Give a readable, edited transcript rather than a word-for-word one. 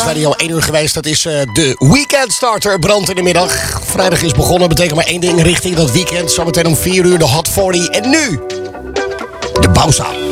Radio 1 uur geweest. Dat is de Weekend Starter. Brand in de middag. Vrijdag is begonnen. Betekent maar één ding richting dat weekend. Zometeen om 4 uur de Hot 40. En nu de Bauza.